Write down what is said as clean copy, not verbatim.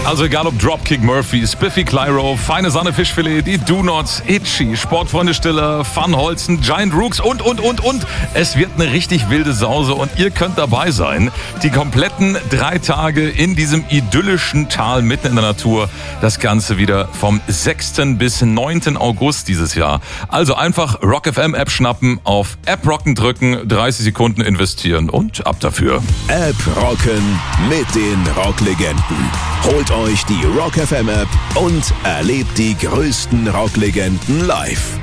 Also egal ob Dropkick Murphys, Spiffy Clyro, Feine Sahne Fischfilet, die Do Nots, Itchy, Sportfreunde Stiller, Van Holzen, Giant Rooks und. Es wird eine richtig wilde Sause und ihr könnt dabei sein. Die kompletten 3 Tage in diesem idyllischen Tal mitten in der Natur. Das Ganze wieder vom 6. bis 9. August dieses Jahr. Also einfach Rock FM App schnappen, auf App Rocken drücken, 30 Sekunden investieren und ab dafür. App Rocken mit den Rocklegenden. Holt euch die Rock FM App und erlebt die größten Rocklegenden live.